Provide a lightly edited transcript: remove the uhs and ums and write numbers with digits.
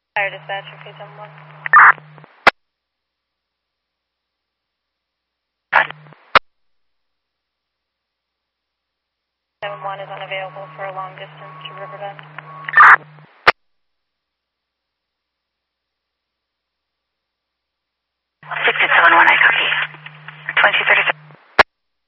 Fire dispatcher, K71. 71 is unavailable for a long distance to Riverbend.